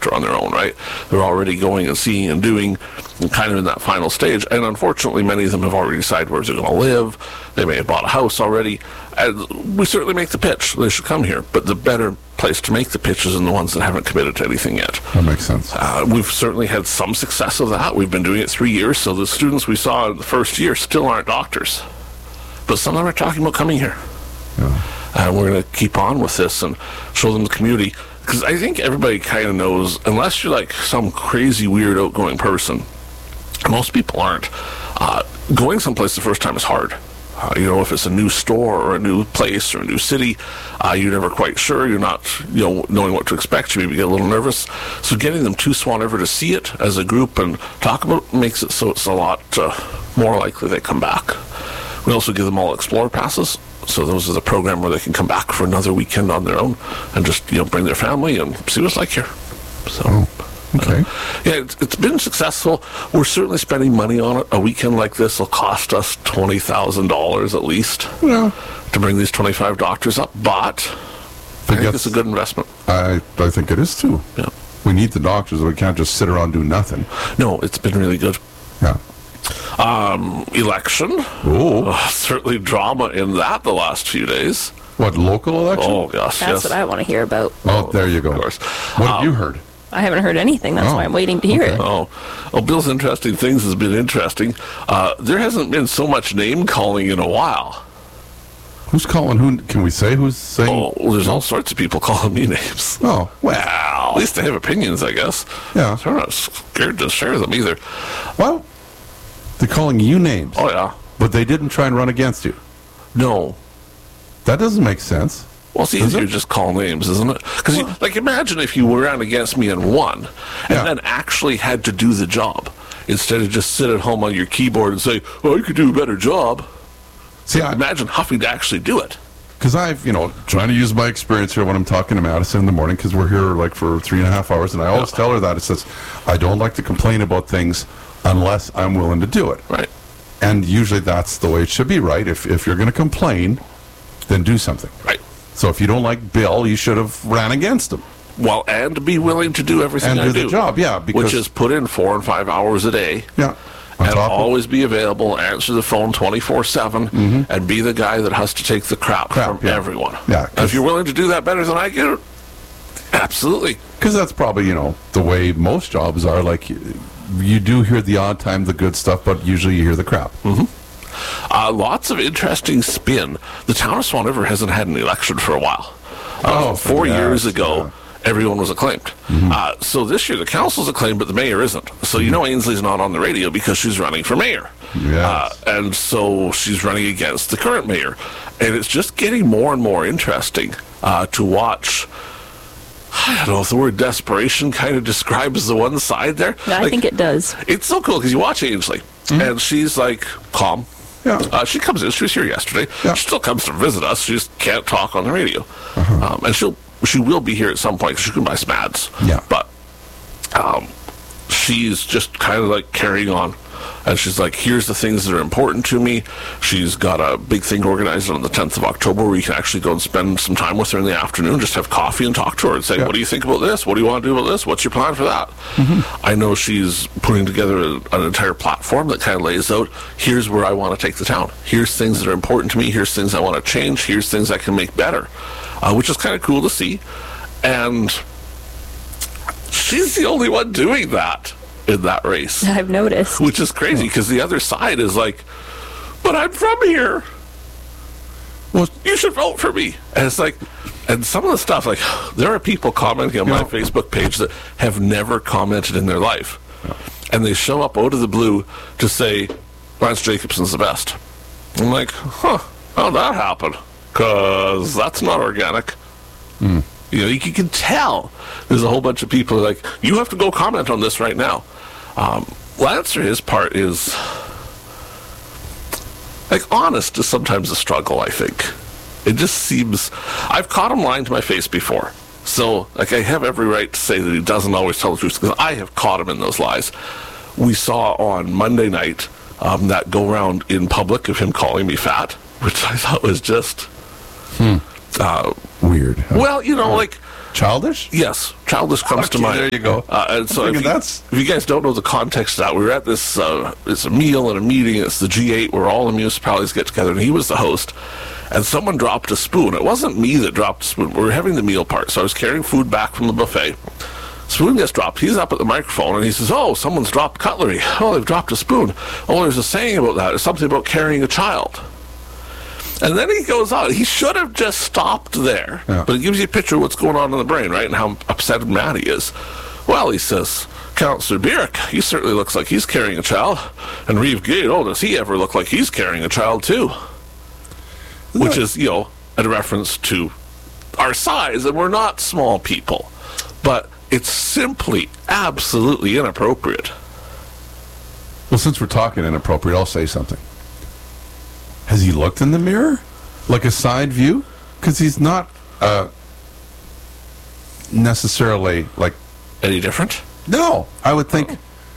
doctor on their own, right? They're already going and seeing and doing, and kind of in that final stage. And unfortunately, many of them have already decided where they're going to live. They may have bought a house already. And we certainly make the pitch. They should come here. But the better place to make the pitch is in the ones that haven't committed to anything yet. That makes sense. We've certainly had some success of that. We've been doing it 3 years, so the students we saw in the first year still aren't doctors. But some of them are talking about coming here. Yeah. And we're going to keep on with this and show them the community. Because I think everybody kind of knows, unless you're like some crazy, weird, outgoing person, most people aren't. Going someplace the first time is hard. If it's a new store or a new place or a new city, you're never quite sure. You're not, knowing what to expect. You maybe get a little nervous. So getting them to Swan River to see it as a group and talk about it makes it so it's a lot more likely they come back. We also give them all Explorer passes. So those are the program where they can come back for another weekend on their own and just, bring their family and see what it's like here. So, okay. It's been successful. We're certainly spending money on it. A weekend like this will cost us $20,000 at least to bring these 25 doctors up. But I think it's a good investment. I think it is too. Yeah. We need the doctors. We can't just sit around and do nothing. No, it's been really good. Yeah. Election. Certainly drama in that the last few days. What, local election? Oh, gosh, That's what I want to hear about. Oh, there you go. Of course. What have you heard? I haven't heard anything. That's why I'm waiting to hear it. Bill's Interesting Things has been interesting. There hasn't been so much name calling in a while. Who's calling who? Can we say who's saying? Oh, there's all sorts of people calling me names. Oh, well, at least they have opinions, I guess. Yeah. So I'm not scared to share them either. Well, they're calling you names. Oh, yeah. But they didn't try and run against you. No. That doesn't make sense. Well, it's easier to just call names, isn't it? Because, imagine if you ran against me and won, and then actually had to do the job, instead of just sit at home on your keyboard and say, "Oh, you could do a better job." See, imagine having to actually do it. Because I've, trying to use my experience here when I'm talking to Madison in the morning, because we're here for 3.5 hours, and I always tell her that. It says, I don't like to complain about things unless I'm willing to do it. Right. And usually that's the way it should be, right? If you're going to complain, then do something. Right. So if you don't like Bill, you should have ran against him. Well, and be willing to do everything I do. And do the job, yeah. Which is put in 4 and 5 hours a day. Yeah. And always be available, answer the phone 24/7, and be the guy that has to take the crap from everyone. Yeah. If you're willing to do that better than I do, absolutely. Because that's probably, the way most jobs are. Like, you do hear the odd time the good stuff, but usually you hear the crap. Lots of interesting spin. The town of Swan River hasn't had an election for a while. 4 years ago, everyone was acclaimed. So this year, the council's acclaimed, but the mayor isn't. So Ainsley's not on the radio because she's running for mayor. Yes. And so she's running against the current mayor. And it's just getting more and more interesting to watch. I don't know if the word desperation kind of describes the one side there. Yeah, I think it does. It's so cool because you watch Ainsley, and she's calm. Yeah. She comes in. She was here yesterday. Yeah. She still comes to visit us. She just can't talk on the radio. And she will be here at some point because she can buy some ads. Yeah. But she's just kind of carrying on. And she's like, here's the things that are important to me. She's got a big thing organized on the 10th of October where you can actually go and spend some time with her in the afternoon, just have coffee and talk to her and say, what do you think about this? What do you want to do about this? What's your plan for that? I know she's putting together an entire platform that kind of lays out, here's where I want to take the town. Here's things that are important to me. Here's things I want to change. Here's things I can make better, which is kind of cool to see. And she's the only one doing that in that race. I've noticed. Which is crazy because the other side is like, but I'm from here. Well, you should vote for me. And it's and some of the stuff, there are people commenting on my Facebook page that have never commented in their life. And they show up out of the blue to say, Lance Jacobson's the best. I'm like, how'd that happen? Because that's not organic. You can tell there's a whole bunch of people who are like, you have to go comment on this right now. Lance, for his part, is honest is sometimes a struggle, I think. It just seems, I've caught him lying to my face before. So, I have every right to say that he doesn't always tell the truth, because I have caught him in those lies. We saw on Monday night that go-round in public of him calling me fat, which I thought was just... weird. Well, Childish? Yes, childish comes to Okay, mind. there you go. And so I'm if thinking if you guys don't know the context of that, we were at this it's a meal and a meeting. It's the G8 where all the municipalities get together, and he was the host. And someone dropped a spoon. It wasn't me that dropped a spoon. We were having the meal part, so I was carrying food back from the buffet. Spoon gets dropped. He's up at the microphone, and he says, "Oh, someone's dropped cutlery. Oh, they've dropped a spoon. Oh, there's a saying about that. It's something about carrying a child." And then he goes on. He should have just stopped there. Yeah. But it gives you a picture of what's going on in the brain, right? And how upset and mad he is. Well, he says, "Councillor Burek, he certainly looks like he's carrying a child. And Reeve Gate, oh, does he ever look like he's carrying a child too?" Which is, a reference to our size, and we're not small people. But it's simply absolutely inappropriate. Well, since we're talking inappropriate, I'll say something. Has he looked in the mirror? Like a side view? Because he's not necessarily like... Any different? No, I would think...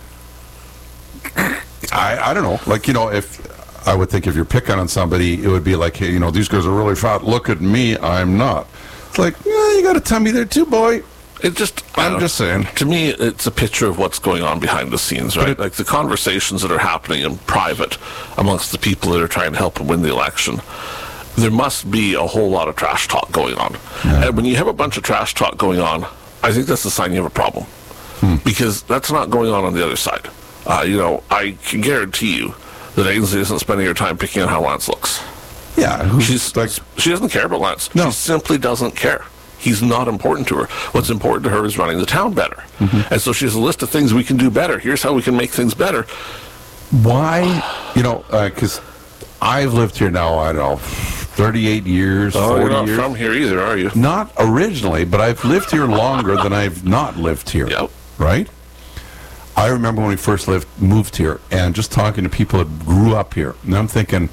I don't know. Like, I would think if you're picking on somebody, it would be like, hey, these guys are really fat. Look at me. I'm not. It's like, yeah, you got a tummy there too, boy. I'm just saying. To me, it's a picture of what's going on behind the scenes, right? Like the conversations that are happening in private amongst the people that are trying to help him win the election. There must be a whole lot of trash talk going on. Yeah. And when you have a bunch of trash talk going on, I think that's a sign you have a problem. Because that's not going on the other side. I can guarantee you that Ainsley isn't spending her time picking on how Lance looks. Yeah. She doesn't care about Lance. No. She simply doesn't care. He's not important to her. What's important to her is running the town better. And so she has a list of things we can do better. Here's how we can make things better. Why? Because I've lived here now, I don't know, 38 years, 40 you're not years. from here either, are you? Not originally, but I've lived here longer than I've not lived here. Yep. Right? I remember when we first moved here, and just talking to people that grew up here, and I'm thinking,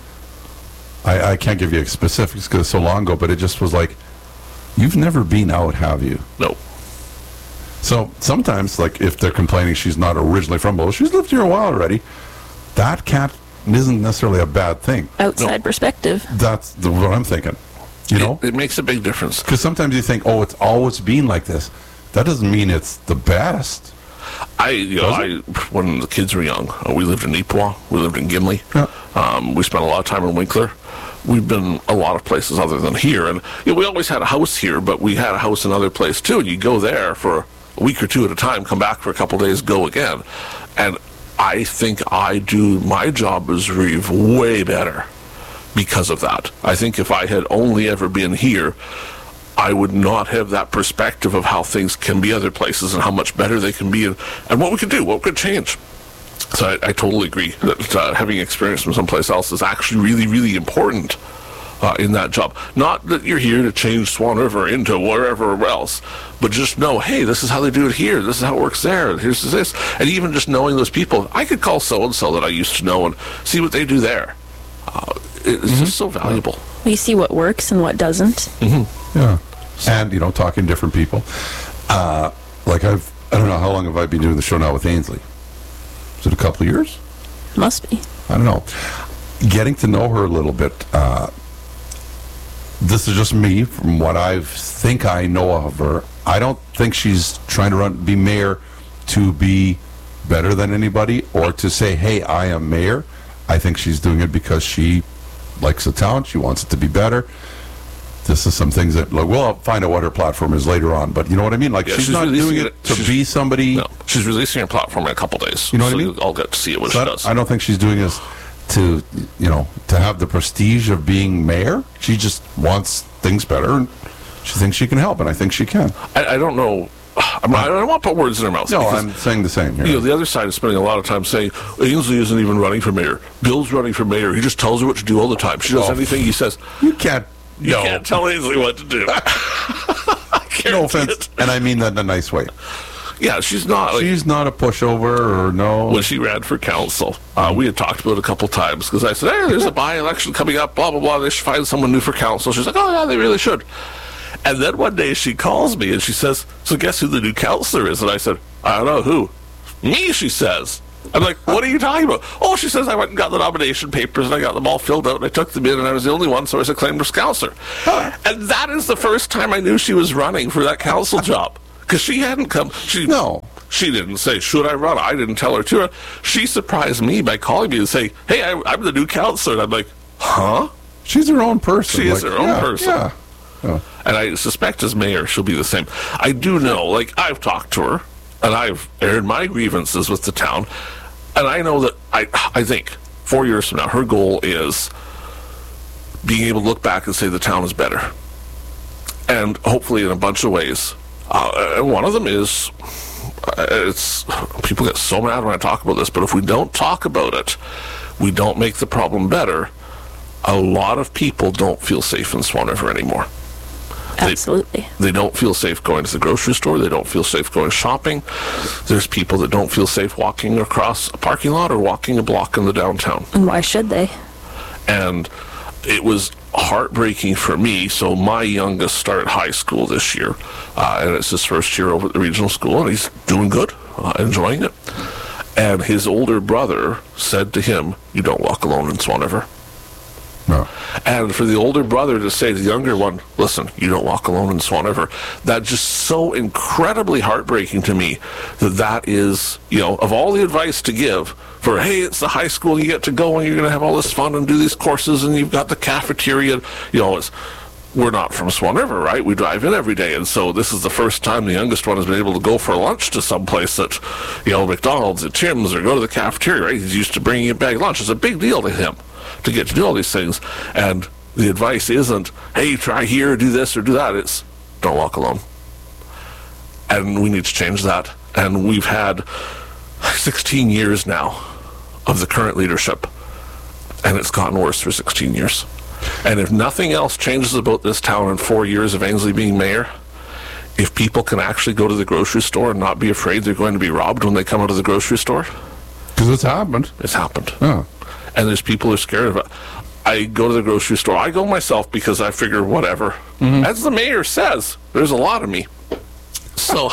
I can't give you specifics because it's so long ago, but it just was like, you've never been out, have you? No. So sometimes, like, if they're complaining she's not originally from Boulder, she's lived here a while already, that isn't necessarily a bad thing. Outside perspective. That's what I'm thinking. It makes a big difference. Because sometimes you think, oh, it's always been like this. That doesn't mean it's the best. When the kids were young, we lived in Neepawa, we lived in Gimli. Yeah. We spent a lot of time in Winkler. We've been a lot of places other than here, and we always had a house here, but we had a house in other places too. And you go there for a week or two at a time, come back for a couple of days, go again. And I think I do my job as Reeve way better because of that. I think if I had only ever been here, I would not have that perspective of how things can be other places and how much better they can be and what we could do, what could change. So I totally agree that having experience from someplace else is actually really, really important in that job. Not that you're here to change Swan River into wherever else, but just know, hey, this is how they do it here. This is how it works there. And here's this. And even just knowing those people, I could call so-and-so that I used to know and see what they do there. It's just so valuable. We see what works and what doesn't. Yeah. And, talking to different people. I don't know, how long have I been doing the show now with Ainsley? Is it a couple of years? Must be. I don't know. Getting to know her a little bit, this is just me, from what I think I know of her. I don't think she's trying to be mayor to be better than anybody or to say, hey, I am mayor. I think she's doing it because she likes the town. She wants it to be better. This is some things that, we'll find out what her platform is later on, but you know what I mean? She's not doing it to be somebody. No, she's releasing her platform in a couple days. You know what I mean? I'll get to see it when she does. I don't think she's doing this to have the prestige of being mayor. She just wants things better, and she thinks she can help, and I think she can. I don't know. I don't want to put words in her mouth. No, I'm saying the same here. The other side is spending a lot of time saying, Ainsley isn't even running for mayor. Bill's running for mayor. He just tells her what to do all the time. She does anything he says. You can't. You can't tell Ainsley what to do. No offense, and I mean that in a nice way. Yeah, she's not. She's not a pushover, or no. When she ran for council, we had talked about it a couple times because I said, hey, there's a by-election coming up, blah, blah, blah. They should find someone new for council. She's like, oh, yeah, they really should. And then one day she calls me and she says, so guess who the new councillor is? And I said, I don't know who. Me, she says. I'm like, what are you talking about? Oh, she says I went and got the nomination papers and I got them all filled out and I took them in and I was the only one, so I was acclaimed as councillor. And that is the first time I knew she was running for that council job. Because she hadn't come. She didn't say, should I run? I didn't tell her to run. She surprised me by calling me and saying, hey, I'm the new councillor. And I'm like, huh? She's her own person. She is her own person. Yeah. Oh. And I suspect as mayor, she'll be the same. I do know, like, I've talked to her, and I've aired my grievances with the town, and I know that I think 4 years from now, her goal is being able to look back and say the town is better. And hopefully in a bunch of ways. And one of them is, people get so mad when I talk about this, but if we don't talk about it, we don't make the problem better. A lot of people don't feel safe in Swan River anymore. Absolutely. They don't feel safe going to the grocery store. They don't feel safe going shopping. There's people that don't feel safe walking across a parking lot or walking a block in the downtown. And why should they? And it was heartbreaking for me. So my youngest started high school this year, and it's his first year over at the regional school, and he's doing good, enjoying it. And his older brother said to him, you don't walk alone in Swan River. No. And for the older brother to say to the younger one, listen, you don't walk alone in Swan River, that's just so incredibly heartbreaking to me that is, of all the advice to give for, hey, it's the high school, you get to go and you're going to have all this fun and do these courses and you've got the cafeteria, we're not from Swan River, right? We drive in every day, and so this is the first time the youngest one has been able to go for lunch to someplace that, McDonald's or Tim's, or go to the cafeteria, right? He's used to bringing a bag lunch. It's a big deal to him to get to do all these things, and the advice isn't, hey, try here, do this or do that. It's, don't walk alone. And we need to change that. And we've had 16 years now of the current leadership, and it's gotten worse for 16 years. And if nothing else changes about this town in 4 years of Ainsley being mayor, if people can actually go to the grocery store and not be afraid they're going to be robbed when they come out of the grocery store. Because it's happened. It's happened. Oh. And there's people who are scared of it. I go to the grocery store. I go myself because I figure whatever. Mm-hmm. As the mayor says, there's a lot of me. So,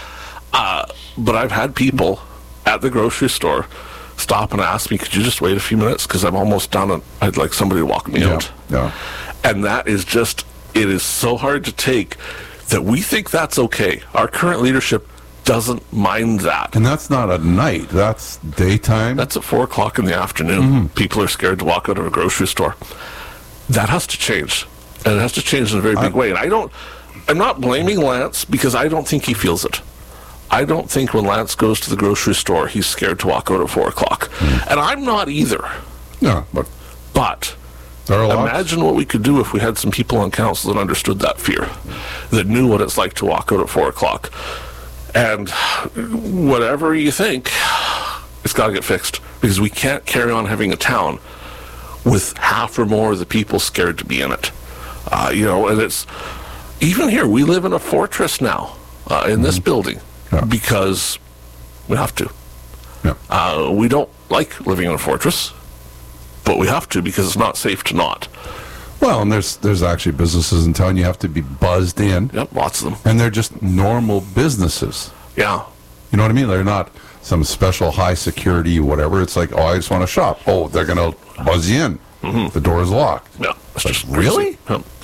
but I've had people at the grocery store stop and ask me, could you just wait a few minutes? Because I'm almost done and I'd like somebody to walk me out. Yeah. And that is just, it is so hard to take that we think that's okay. Our current leadership doesn't mind that. And that's not at night. That's daytime. That's at 4 o'clock in the afternoon. Mm-hmm. People are scared to walk out of a grocery store. That has to change. And it has to change in a very big way. And I'm not blaming Lance because I don't think he feels it. I don't think when Lance goes to the grocery store, he's scared to walk out at 4 o'clock. Mm. And I'm not either. No, but there are imagine what we could do if we had some people on council that understood that fear, that knew what it's like to walk out at 4 o'clock. And whatever you think, it's got to get fixed. Because we can't carry on having a town with half or more of the people scared to be in it. And it's, even here, we live in a fortress now, in this building. Yeah. Because we have to. Yeah. We don't like living in a fortress, but we have to because it's not safe to not. Well, and there's actually businesses in town you have to be buzzed in. Yep, lots of them. And they're just normal businesses. Yeah. You know what I mean? They're not some special high security whatever. It's like, I just want to shop. Oh, they're going to buzz you in. Mm-hmm. The door is locked. Yeah. It's just really?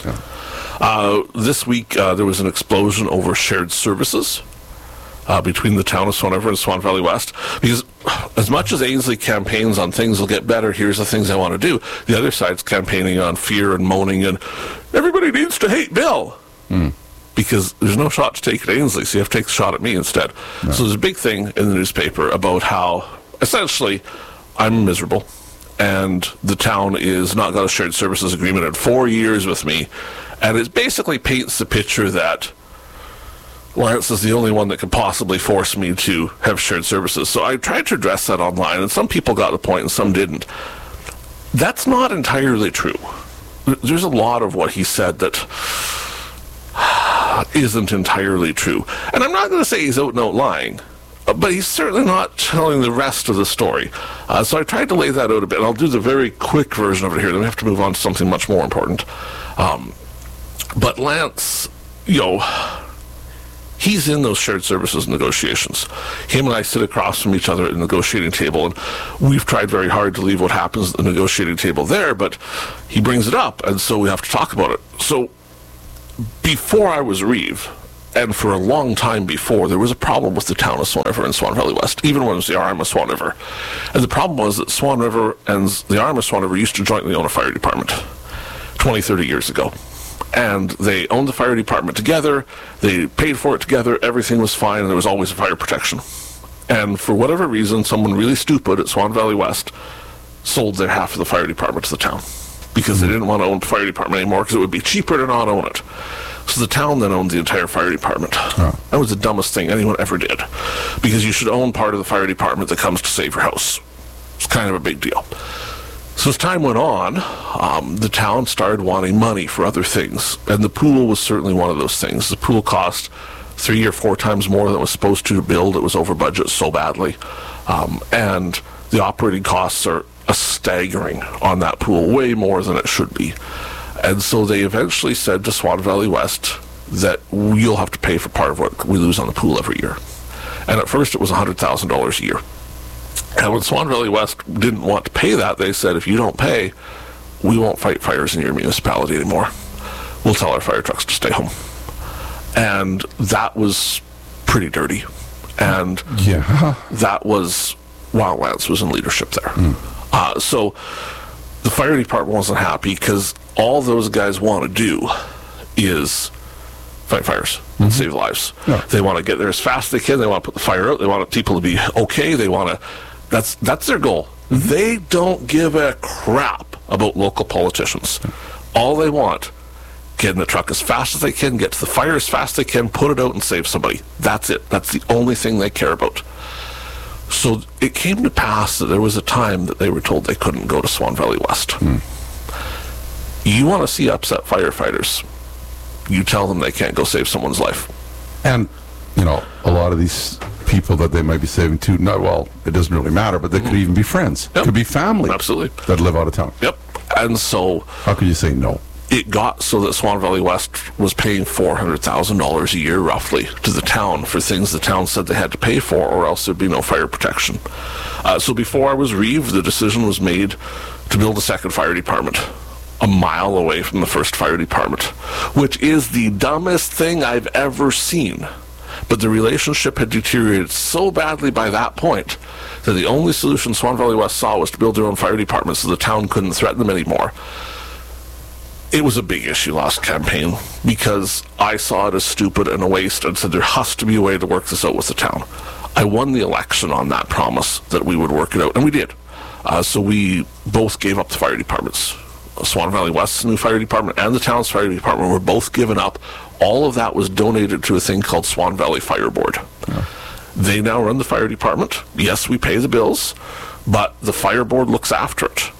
Yeah. This week, there was an explosion over shared services between the town of Swan River and Swan Valley West. Because as much as Ainsley campaigns on things will get better, here's the things I want to do, the other side's campaigning on fear and moaning and everybody needs to hate Bill. Mm. Because there's no shot to take at Ainsley, so you have to take the shot at me instead. No. So there's a big thing in the newspaper about how, essentially, I'm miserable, and the town is not got a shared services agreement in 4 years with me, and it basically paints the picture that Lance is the only one that could possibly force me to have shared services. So I tried to address that online, and some people got the point and some didn't. That's not entirely true. There's a lot of what he said that isn't entirely true. And I'm not going to say he's out and out lying, but he's certainly not telling the rest of the story. So I tried to lay that out a bit, and I'll do the very quick version of it here. Then we have to move on to something much more important. But Lance, he he's in those shared services negotiations. Him and I sit across from each other at the negotiating table, and we've tried very hard to leave what happens at the negotiating table there, but he brings it up, and so we have to talk about it. So before I was Reeve, and for a long time before, there was a problem with the town of Swan River and Swan Valley West, even when it was the RM of Swan River. And the problem was that Swan River and the RM of Swan River used to jointly own a fire department 20, 30 years ago. And they owned the fire department together, they paid for it together, everything was fine, and there was always fire protection. And for whatever reason, someone really stupid at Swan Valley West sold their half of the fire department to the town because they didn't want to own the fire department anymore because it would be cheaper to not own it. So the town then owned the entire fire department. Oh. That was the dumbest thing anyone ever did, because you should own part of the fire department that comes to save your house. It's kind of a big deal. So as time went on, the town started wanting money for other things, and the pool was certainly one of those things. The pool cost 3 or 4 times more than it was supposed to build. It was over budget so badly. And the operating costs are staggering on that pool, way more than it should be. And so they eventually said to Swan Valley West that you'll have to pay for part of what we lose on the pool every year. And at first it was $100,000 a year. And when Swan Valley West didn't want to pay that, they said, if you don't pay, we won't fight fires in your municipality anymore. We'll tell our fire trucks to stay home. And that was pretty dirty. And that was while Lance was in leadership there. So the fire department wasn't happy because all those guys want to do is fight fires and save lives. Yeah. They want to get there as fast as they can. They want to put the fire out. They want people to be okay. They want to. That's their goal. They don't give a crap about local politicians. All they want, get in the truck as fast as they can, get to the fire as fast as they can, put it out and save somebody. That's it. That's the only thing they care about. So it came to pass that there was a time that they were told they couldn't go to Swan Valley West. You want to see upset firefighters, you tell them they can't go save someone's life. And, you know, a lot of these people that they might be saving too, it doesn't really matter, but they could even be friends. Could be family. Absolutely. That live out of town. Yep. And so... how could you say no? It got so that Swan Valley West was paying $400,000 a year, roughly, to the town for things the town said they had to pay for, or else there'd be no fire protection. So before I was Reeve, the decision was made to build a second fire department a mile away from the first fire department, which is the dumbest thing I've ever seen. But the relationship had deteriorated so badly by that point that the only solution Swan Valley West saw was to build their own fire department so the town couldn't threaten them anymore. It was a big issue last campaign because I saw it as stupid and a waste and said there has to be a way to work this out with the town. I won the election on that promise that we would work it out, and we did. So we both gave up the fire departments. Swan Valley West's new fire department and the town's fire department were both given up. All of that was donated to a thing called Swan Valley Fire Board. They now run the fire department. Yes, we pay the bills, but the fire board looks after it.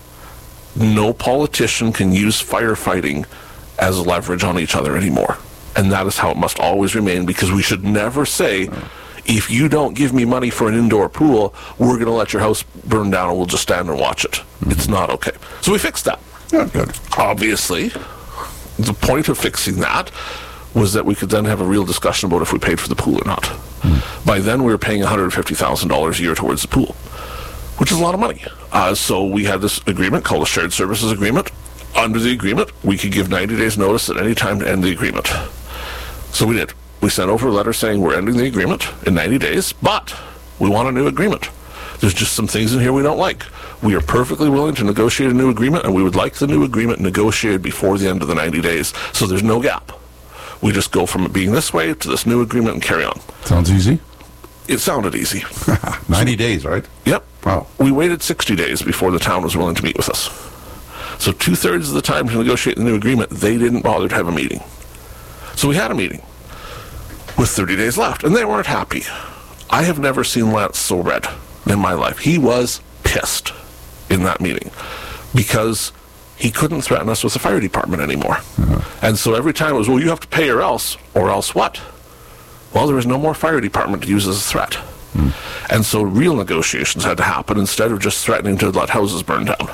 No politician can use firefighting as leverage on each other anymore. And that is how it must always remain, because we should never say, if you don't give me money for an indoor pool, we're going to let your house burn down and we'll just stand and watch it. It's not okay. So we fixed that. Good. Obviously, the point of fixing that was that we could then have a real discussion about if we paid for the pool or not. By then, we were paying $150,000 a year towards the pool, which is a lot of money. So we had this agreement called a shared services agreement. Under the agreement, we could give 90 days notice at any time to end the agreement. So we did. We sent over a letter saying we're ending the agreement in 90 days, but we want a new agreement. There's just some things in here we don't like. We are perfectly willing to negotiate a new agreement, and we would like the new agreement negotiated before the end of the 90 days, so there's no gap. We just go from it being this way to this new agreement and carry on. Sounds easy. It sounded easy. 90 days, right? Yep. Wow. We waited 60 days before the town was willing to meet with us. So 2/3 of the time to negotiate the new agreement, they didn't bother to have a meeting. So we had a meeting with 30 days left, and they weren't happy. I have never seen Lance so red in my life. He was pissed in that meeting because he couldn't threaten us with the fire department anymore. And so every time it was, well, you have to pay or else what? Well, there was no more fire department to use as a threat. And so real negotiations had to happen instead of just threatening to let houses burn down.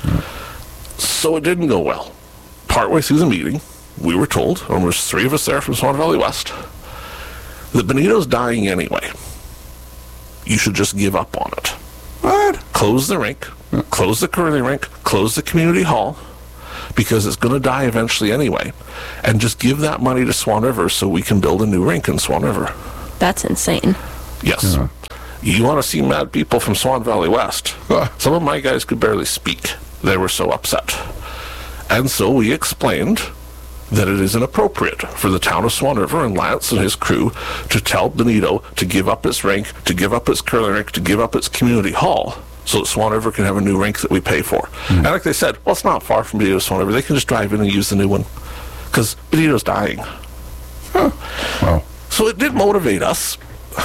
So it didn't go well. Partway through the meeting, we were told, and there was 3 of us there from Swan Valley West, that Benito's dying anyway. You should just give up on it. What? Close the rink, close the curling rink, close the community hall, because it's going to die eventually anyway, and just give that money to Swan River so we can build a new rink in Swan River. That's insane. Yes. Yeah. You want to see mad people from Swan Valley West? Some of my guys could barely speak. They were so upset. And so we explained that it is inappropriate for the town of Swan River and Lance and his crew to tell Benito to give up its rink, to give up its curling rink, to give up its community hall, so that Swan River can have a new rink that we pay for. And like they said, well, it's not far from Benito Swan River. They can just drive in and use the new one, because Benito's dying. Wow. So it did motivate us,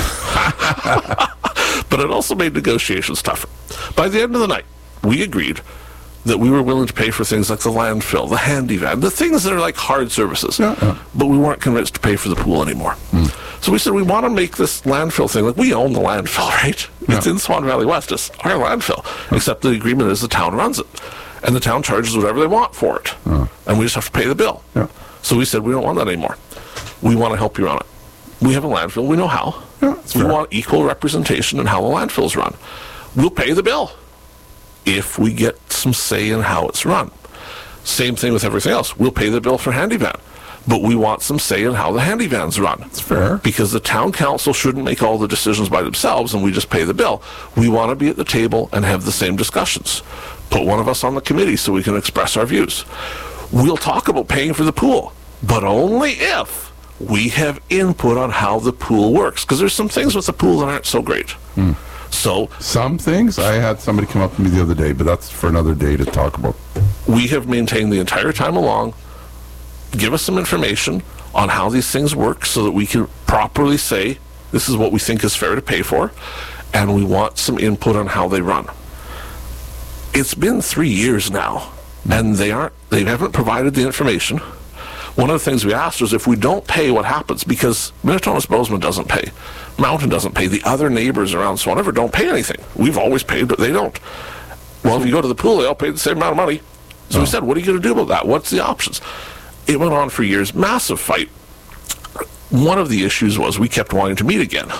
but it also made negotiations tougher. By the end of the night, we agreed that we were willing to pay for things like the landfill, the handy van, the things that are like hard services. But we weren't convinced to pay for the pool anymore. So we said, we want to make this landfill thing, like we own the landfill, right? It's in Swan Valley West. It's our landfill. Except the agreement is the town runs it. And the town charges whatever they want for it. And we just have to pay the bill. So we said, we don't want that anymore. We want to help you run it. We have a landfill. We know how. We want equal representation in how the landfill's run. We'll pay the bill if we get some say in how it's run. Same thing with everything else. We'll pay the bill for handy van, but we want some say in how the handy van's run. That's fair. Because the town council shouldn't make all the decisions by themselves and we just pay the bill. We want to be at the table and have the same discussions. Put one of us on the committee so we can express our views. We'll talk about paying for the pool, but only if we have input on how the pool works. Because there's some things with the pool that aren't so great. So some things, I had somebody come up to me the other day, but that's for another day to talk about. We have maintained the entire time along, give us some information on how these things work so that we can properly say, this is what we think is fair to pay for, and we want some input on how they run. It's been 3 years now, and they haven't provided the information. One of the things we asked was, if we don't pay, what happens? Because Minnetonka's Bozeman doesn't pay. Mountain doesn't pay. The other neighbors around Swan River don't pay anything. We've always paid, but they don't. Well, if you go to the pool, they all pay the same amount of money. So we said, what are you going to do about that? What's the options? It went on for years. Massive fight. One of the issues was we kept wanting to meet again.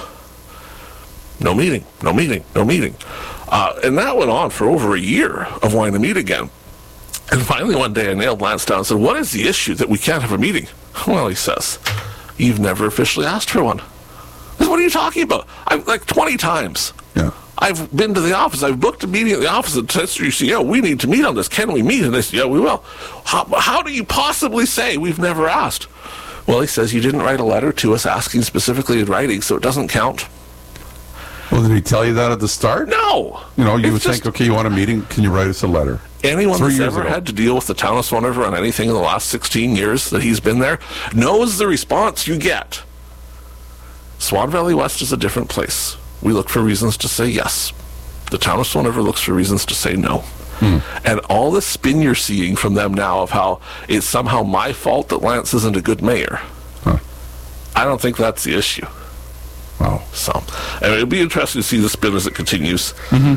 No meeting, no meeting, no meeting. And that went on for over a year of wanting to meet again. And finally one day I nailed Lance down and said, what is the issue that we can't have a meeting? Well, he says, you've never officially asked for one. I said, what are you talking about? I've like 20 times. Yeah. I've been to the office. I've booked a meeting at the office and said, you see, we need to meet on this. Can we meet? And they said, yeah, we will. How do you possibly say we've never asked? Well, he says, you didn't write a letter to us asking specifically in writing, so it doesn't count. Well, did he tell you that at the start? No. You know, you would It's think, just- okay, you want a meeting? Can you write us a letter? Anyone 3 that's years ever ago. had to deal with the town of Swan River on anything in the last 16 years that he's been there knows the response you get. Swan Valley West is a different place. We look for reasons to say yes. The town of Swan River looks for reasons to say no. And all the spin you're seeing from them now of how it's somehow my fault that Lance isn't a good mayor, I don't think that's the issue. Wow. So, and it'll be interesting to see the spin as it continues.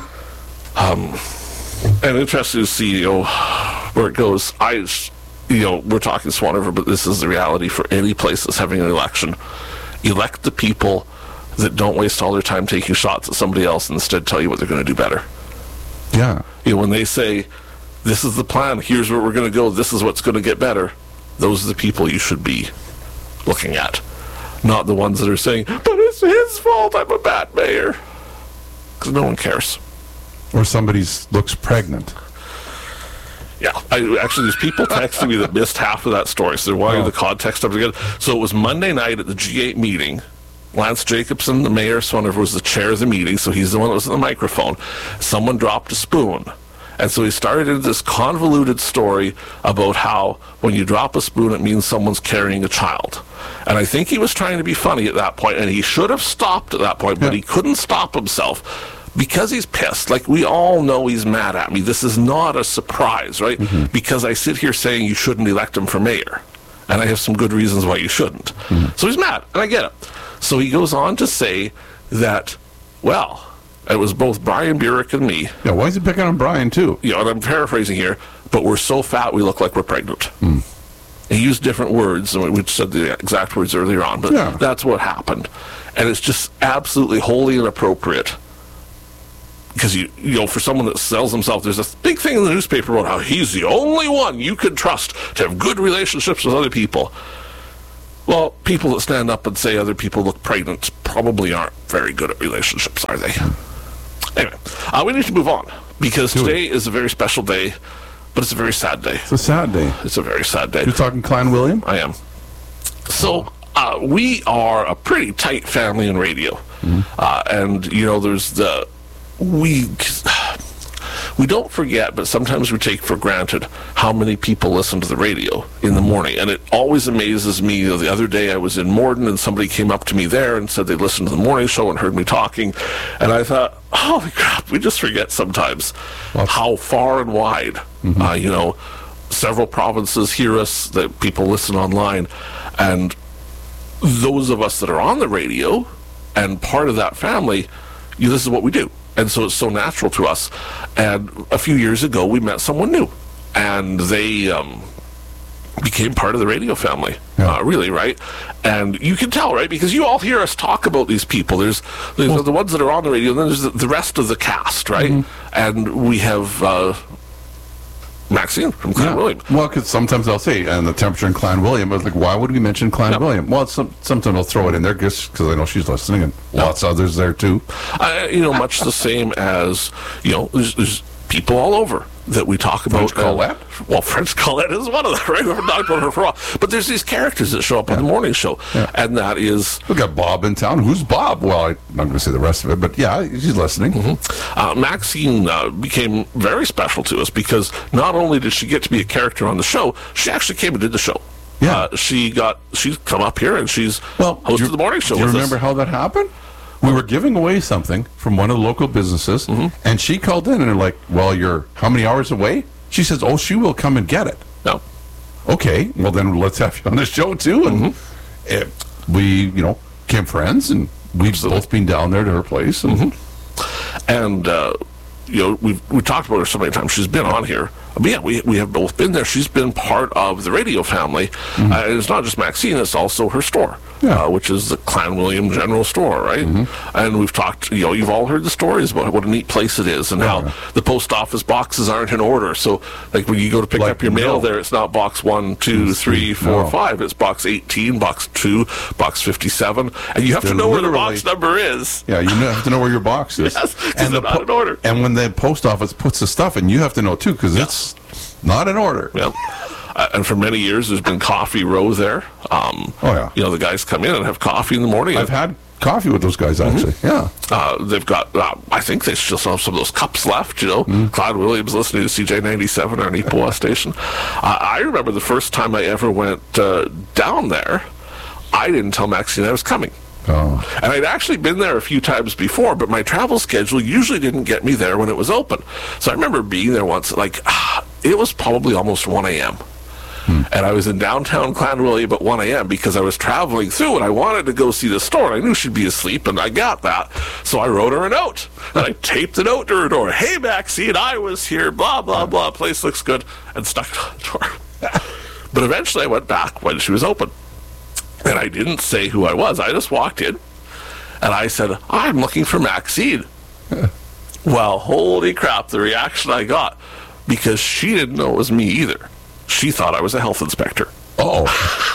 And interesting to see, where it goes. We're talking Swan River, but this is the reality for any place that's having an election. Elect the people that don't waste all their time taking shots at somebody else and instead tell you what they're going to do better. Yeah. When they say, this is the plan, here's where we're going to go, this is what's going to get better, those are the people you should be looking at. Not the ones that are saying, but it's his fault, I'm a bad mayor. Because no one cares. Or somebody looks pregnant. Yeah, there's people texting me that missed half of that story, so they're wanting the context of it again. So it was Monday night at the G8 meeting. Lance Jacobson, the mayor of Swan River, was the chair of the meeting, so he's the one that was at the microphone. Someone dropped a spoon. And so he started into this convoluted story about how when you drop a spoon, it means someone's carrying a child. And I think he was trying to be funny at that point, and he should have stopped at that point, but he couldn't stop himself. Because he's pissed, like we all know he's mad at me. This is not a surprise, right? Because I sit here saying you shouldn't elect him for mayor. And I have some good reasons why you shouldn't. So he's mad, and I get it. So he goes on to say that, well, it was both Brian Burek and me. Yeah, why is he picking on Brian, too? And I'm paraphrasing here, but we're so fat we look like we're pregnant. He used different words, and we said the exact words earlier on, but Yeah. that's what happened. And it's just absolutely wholly inappropriate. Because, you know, for someone that sells himself, there's a big thing in the newspaper about how he's the only one you can trust to have good relationships with other people. Well, people that stand up and say other people look pregnant probably aren't very good at relationships, are they? Anyway, we need to move on, because today is a very special day, but it's a very sad day. It's a sad day. It's a very sad day. You're talking Clan William? I am. So, we are a pretty tight family in radio. And, you know, there's we don't forget, but sometimes we take for granted how many people listen to the radio in the morning. And it always amazes me. You know, the other day I was in Morden, and somebody came up to me there and said they listened to the morning show and heard me talking. And I thought, holy crap, we just forget sometimes how far and wide, you know, several provinces hear us, that people listen online. And those of us that are on the radio and part of that family, this is what we do. And so it's so natural to us. And a few years ago, we met someone new, and they became part of the radio family. Really, right? And you can tell, right? Because you all hear us talk about these people. There's the ones that are on the radio, and then there's the rest of the cast, right? And we have Maxine from Clan William. Well, because sometimes I'll say, and the temperature in Clan William, I was like, why would we mention Clan William? Well, sometimes I'll throw it in there just because I know she's listening, and lots of others there too. You know, much the same as, you know, there's people all over that we talk about. French Colette? Well, French Colette is one of them, right? We've talked about her for a while. But there's these characters that show up on the morning show, and that is... We got Bob in town. Who's Bob? Well, I'm not going to say the rest of it, but yeah, she's listening. Maxine became very special to us, because not only did she get to be a character on the show, she actually came and did the show. Yeah. She's come up here, and she's hosted the morning show Do you with remember us. how that happened? We were giving away something from one of the local businesses, and she called in, and they're like, well, you're how many hours away? She says, oh, she will come and get it. No. Okay, well, then let's have you on the show, too. And we, you know, became friends, and we've both been down there to her place. And, And you know, we talked about her so many times. She's been on here. But yeah, we have both been there. She's been part of the radio family. And it's not just Maxine, it's also her store, which is the Clan William General Store, right? And we've talked, you know, you've all heard the stories about what a neat place it is, and how the post office boxes aren't in order. So, like, when you go to pick up your mail there, it's not box 1, 2, 3, 4, 5. It's box 18, box 2, box 57. And you have to know where the box number is. yeah, you have to know where your box is. Yes, 'cause they're not in order. And when the post office puts the stuff in, you have to know, too, because it's not in order. Yeah. And for many years, there's been Coffee Row there. You know, the guys come in and have coffee in the morning. I've had coffee with those guys, actually. Yeah. They've got, I think they still have some of those cups left, you know. Clyde Williams listening to CJ97 or an Ipoh station. I remember the first time I ever went down there, I didn't tell Maxine I was coming. Oh. And I'd actually been there a few times before, but my travel schedule usually didn't get me there when it was open. So I remember being there once, like, it was probably almost 1 a.m. And I was in downtown Clan William at 1 a.m. because I was traveling through, and I wanted to go see the store. And I knew she'd be asleep, and I got that. So I wrote her a note, and I taped the note to her door. Hey, Maxine, I was here, blah, blah, blah, place looks good, and stuck it on the door. But eventually I went back when she was open. And I didn't say who I was. I just walked in, and I said, I'm looking for Maxine. Well, holy crap, the reaction I got, because she didn't know it was me either. She thought I was a health inspector. Oh.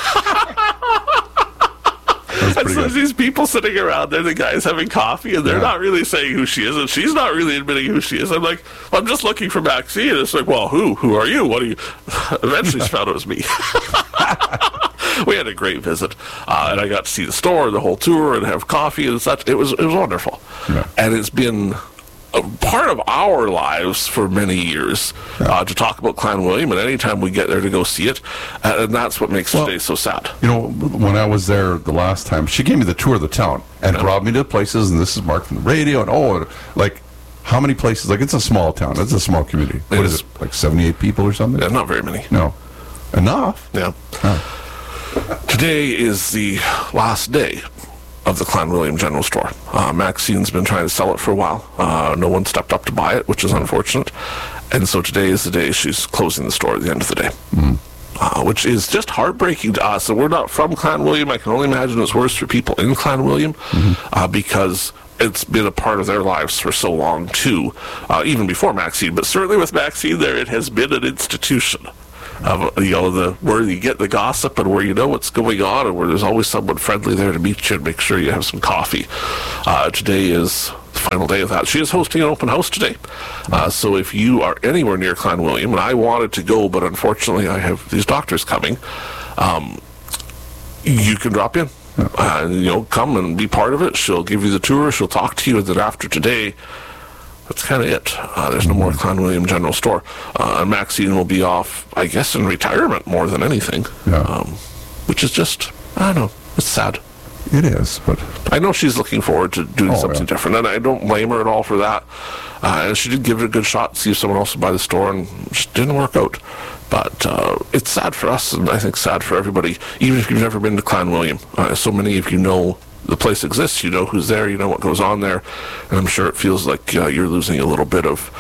And so there's these people sitting around there, the guys having coffee, and they're not really saying who she is, and she's not really admitting who she is. I'm like, well, I'm just looking for Maxine. And it's like, well, who are you? What are you? Eventually she found it was me. We had a great visit, and I got to see the store, the whole tour, and have coffee and such. It was wonderful. And it's been a part of our lives for many years to talk about Clan William, and anytime we get there to go see it, and that's what makes today so sad. You know, when I was there the last time, she gave me the tour of the town and brought me to places, and this is Mark from the radio, and like, how many places? Like, it's a small town. It's a small community. What is it, like 78 people or something? Yeah, not very many. No. Enough? Yeah. Today is the last day of the Clan William General Store. Maxine's been trying to sell it for a while. No one stepped up to buy it, which is unfortunate. And so today is the day she's closing the store at the end of the day. which is just heartbreaking to us. And we're not from Clan William. I can only imagine it's worse for people in Clan William because it's been a part of their lives for so long, too, even before Maxine. But certainly with Maxine there, it has been an institution of, where you get the gossip and where you know what's going on and where there's always someone friendly there to meet you and make sure you have some coffee. Today is the final day of that. She is hosting an open house today. So if you are anywhere near Clan William, and I wanted to go, but unfortunately I have these doctors coming, you can drop in. Come and be part of it. She'll give you the tour. She'll talk to you. And then after today, that's kind of it. There's no more Clan William General Store. And Maxine will be off, I guess, in retirement more than anything. Yeah. Which is just, I don't know, it's sad. It is, but I know she's looking forward to doing something different, and I don't blame her at all for that. And she did give it a good shot, see if someone else would buy the store, and it just didn't work out. But it's sad for us, and I think sad for everybody, even if you've never been to Clan William. So many of you know the place exists, you know who's there, you know what goes on there, and I'm sure it feels like you're losing a little bit of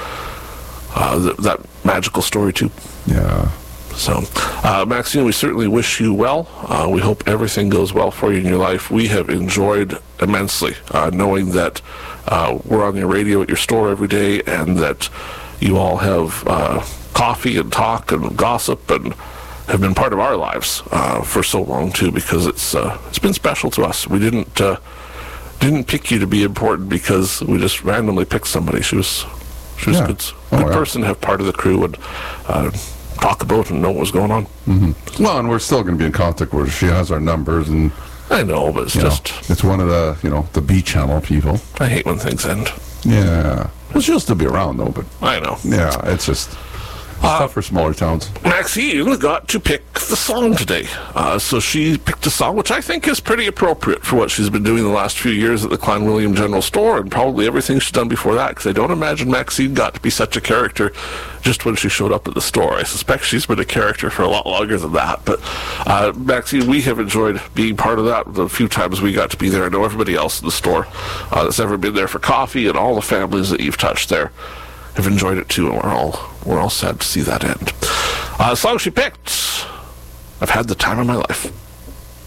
that magical story too. yeah. So, Maxine, we certainly wish you well. We hope everything goes well for you in your life. We have enjoyed immensely knowing that we're on your radio at your store every day and that you all have coffee and talk and gossip and have been part of our lives for so long, too, because it's been special to us. We didn't pick you to be important because we just randomly picked somebody. She was a good person to have part of the crew and talk about and know what was going on. Mm-hmm. Well, and we're still going to be in contact with her. She has our numbers, and I know, but it's one of the the B channel people. I hate when things end. Yeah, well, she'll still be around though. But I know. Yeah, it's just tough for smaller towns. Maxine got to pick the song today. So she picked a song which I think is pretty appropriate for what she's been doing the last few years at the Clan William General Store and probably everything she's done before that, because I don't imagine Maxine got to be such a character just when she showed up at the store. I suspect she's been a character for a lot longer than that. But Maxine, we have enjoyed being part of that the few times we got to be there. I know everybody else in the store that's ever been there for coffee and all the families that you've touched there have enjoyed it too, and we're all sad to see that end. The song she picked, I've had the time of my life.